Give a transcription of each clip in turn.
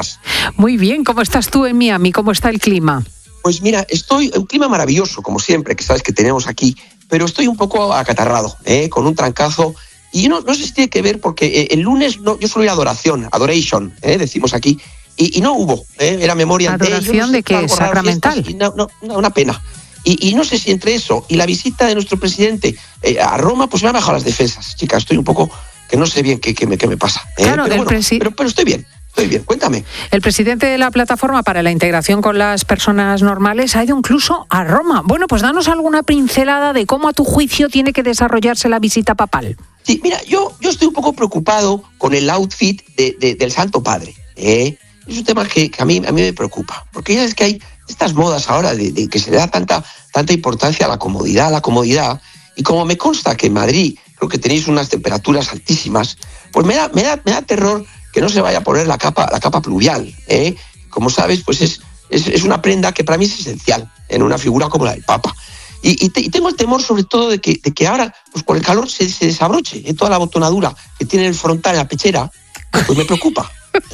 estás? Muy bien, ¿cómo estás tú en Miami? ¿Cómo está el clima? Pues mira, estoy en un clima maravilloso, como siempre, que sabes que tenemos aquí, pero estoy un poco acatarrado, con un trancazo. Y no sé si tiene que ver porque el lunes yo suelo ir a adoration, decimos aquí, y no hubo, era memoria de ¿Adoración de qué? ¿Sacramental? Una pena. Y no sé si entre eso y la visita de nuestro presidente a Roma, pues me han bajado las defensas, chicas. Estoy un poco que no sé bien qué me pasa. Claro, pero estoy bien. Cuéntame. El presidente de la Plataforma para la Integración con las Personas Normales ha ido incluso a Roma. Bueno, pues danos alguna pincelada de cómo a tu juicio tiene que desarrollarse la visita papal. Sí, mira, yo estoy un poco preocupado con el outfit del Santo Padre. Es un tema que a mí me preocupa, porque ya es que hay estas modas ahora de que se le da tanta importancia a la comodidad, y como me consta que en Madrid creo que tenéis unas temperaturas altísimas, pues me da terror que no se vaya a poner la capa pluvial. Como sabes, pues es una prenda que para mí es esencial en una figura como la del Papa. Y tengo el temor sobre todo de que ahora, pues por el calor, se desabroche toda la botonadura que tiene el frontal, la pechera, pues me preocupa.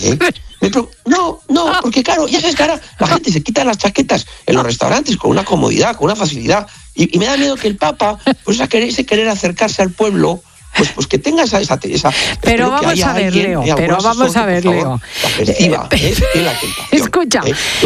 No, porque claro, ya sabes que ahora la gente se quita las chaquetas en los restaurantes con una comodidad, con una facilidad, y me da miedo que el Papa, pues ese querer acercarse al pueblo, pues que tenga esa pero vamos a ver, Leo, Leo. La perciba, tiene la tentación. Escucha.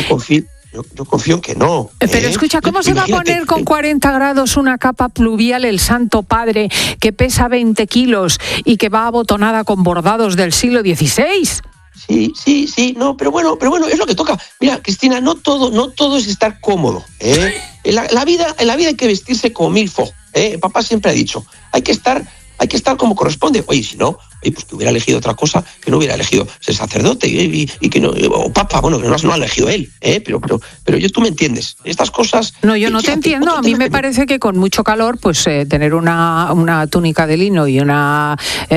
Yo confío en que no. Pero escucha, ¿cómo se va a poner con 40 grados una capa pluvial el Santo Padre que pesa 20 kilos y que va abotonada con bordados del siglo XVI? Sí, no, pero bueno, es lo que toca. Mira, Cristina, no todo es estar cómodo. En la vida hay que vestirse como milfo. Papá siempre ha dicho, hay que estar como corresponde. Oye, si no, pues que hubiera elegido otra cosa, que no hubiera elegido ser sacerdote y que no, o papa, bueno, que no ha elegido él, pero tú me entiendes. Estas cosas. No, yo no te entiendo. A mí me parece que con mucho calor, pues tener una túnica de lino y una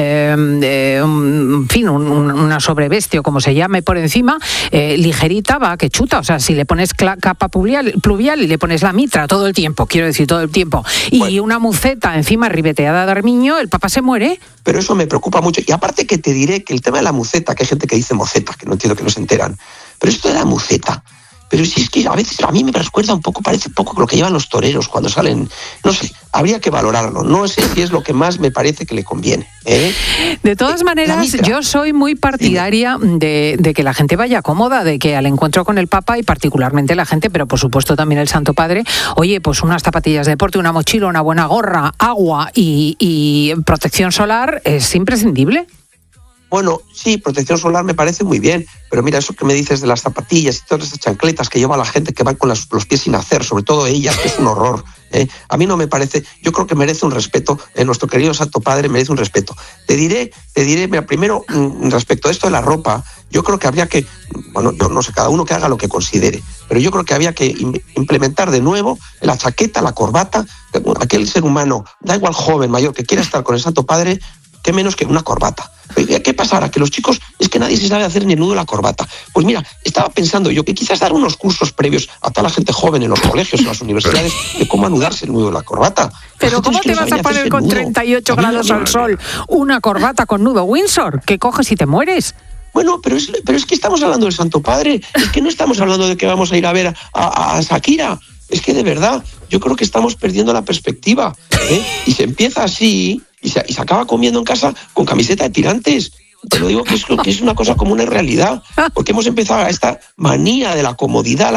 sobreveste o como se llame por encima, ligerita, va que chuta. O sea, si le pones capa pluvial y le pones la mitra todo el tiempo, y una muceta encima ribeteada de armiño, el Papa se muere. Pero eso me preocupa mucho. Y aparte que te diré que el tema de la muceta, que hay gente que dice moceta, que no entiendo, que no se enteran, pero esto de la muceta, pero si es que a veces a mí me recuerda un poco, parece poco lo que llevan los toreros cuando salen, no sé, habría que valorarlo. No sé si es lo que más me parece que le conviene. De todas maneras, yo soy muy partidaria de que la gente vaya cómoda, de que al encuentro con el Papa y particularmente la gente, pero por supuesto también el Santo Padre, oye, pues unas zapatillas de deporte, una mochila, una buena gorra, agua y protección solar es imprescindible. Bueno, sí, protección solar me parece muy bien, pero mira, eso que me dices de las zapatillas y todas esas chancletas que lleva la gente que van con los pies sin hacer, sobre todo ellas, que es un horror. A mí no me parece, yo creo que merece un respeto, nuestro querido Santo Padre merece un respeto. Te diré, mira, primero, respecto a esto de la ropa, yo creo que habría que, bueno, yo no sé, cada uno que haga lo que considere, pero yo creo que había que implementar de nuevo la chaqueta, la corbata, aquel ser humano, da igual joven, mayor, que quiera estar con el Santo Padre, qué menos que una corbata. ¿Qué pasa ahora? Que los chicos, es que nadie se sabe hacer ni el nudo de la corbata. Pues mira, estaba pensando yo que quizás dar unos cursos previos a toda la gente joven en los colegios, en las universidades, de cómo anudarse el nudo de la corbata. Pero ¿cómo te vas a poner con 38 grados al sol una corbata con nudo Windsor? ¿Qué coges y te mueres? Bueno, pero es que estamos hablando del Santo Padre, es que no estamos hablando de que vamos a ir a ver a Shakira. Es que de verdad, yo creo que estamos perdiendo la perspectiva, y se empieza así y se acaba comiendo en casa con camiseta de tirantes. Te lo digo que es una cosa como una realidad, porque hemos empezado a esta manía de la comodidad,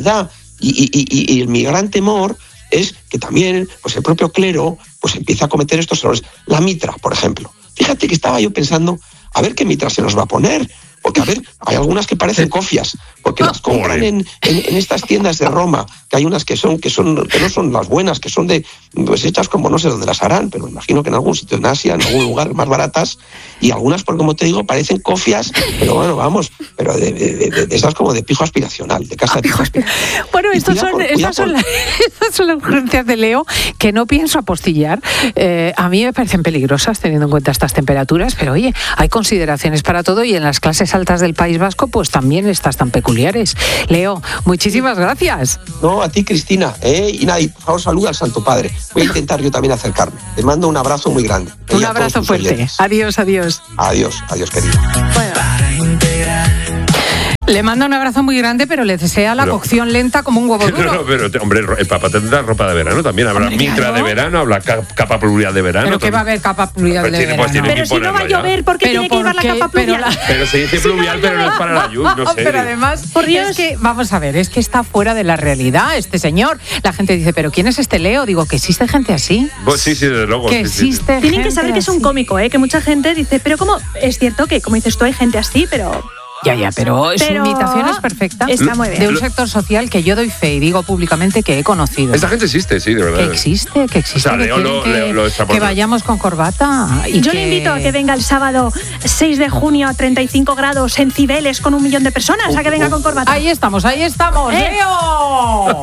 y mi gran temor es que también pues el propio clero pues empieza a cometer estos errores. La mitra, por ejemplo. Fíjate que estaba yo pensando, a ver qué mitra se nos va a poner. Porque, a ver, hay algunas que parecen cofias, porque las compran en estas tiendas de Roma, que hay unas que no son las buenas, que son pues hechas como no sé dónde las harán, pero imagino que en algún sitio en Asia, en algún lugar más baratas, y algunas, por como te digo, parecen cofias, pero bueno, vamos, pero de esas como de pijo aspiracional, de casa de pijo aspiracional. Bueno, estas son las urgencias de Leo, que no pienso apostillar. A mí me parecen peligrosas teniendo en cuenta estas temperaturas, pero oye, hay consideraciones para todo y en las clases altas del País Vasco pues también estas tan peculiares. Leo, muchísimas gracias. No, a ti, Cristina, y nadie, por favor, saluda al Santo Padre. Voy a intentar yo también acercarme. Te mando un abrazo muy grande. Un abrazo fuerte. Adiós, adiós. Adiós, querida. Bueno. Le manda un abrazo muy grande, pero le desea la cocción lenta como un huevo duro. No, pero hombre, el Papa tendrá ropa de verano también. Habrá mitra de verano, habrá capa pluvial de verano. ¿Pero qué va a haber capa pluvial de verano? Pero si no va a llover, ¿por qué tiene que llevar la capa pluvial? Pero se dice pluvial, pero no es para la lluvia, no sé. Pero además, por Dios, es que, vamos a ver, es que está fuera de la realidad este señor. La gente dice, ¿pero quién es este Leo? Digo, que existe gente así. Pues sí, desde luego. Que existe gente. Tienen que saber que es un cómico, que mucha gente dice, pero ¿cómo? Es cierto que, como dices tú, hay gente así, pero... Ya, pero su imitación es perfecta. Está muy bien. De un sector social que yo doy fe y digo públicamente que he conocido. Esta gente existe, sí, de verdad. Que existe. O sea, Leo que vayamos con corbata. Y yo le invito a que venga el sábado 6 de junio a 35 grados en Cibeles con 1 millón de personas, a que venga con corbata. Ahí estamos, Leo.